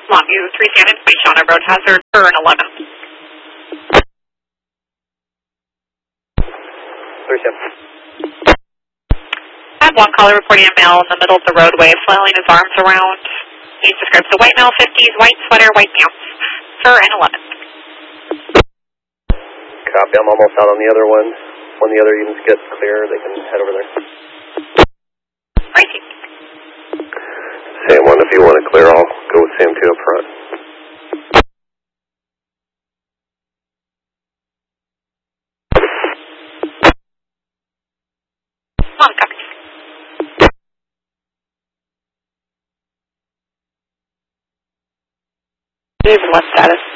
Longview 3 San information on a road hazard for an 11. 3 San. I have one caller reporting a male in the middle of the roadway flailing his arms around. He describes a white male, 50s, white sweater, white pants, for an 11. Copy, I'm almost out on the other one. When the other units get clear, they can head over there. Righty. Sam 1, if you want to clear, I'll go with Sam 2 up front. On, copy. Even less status.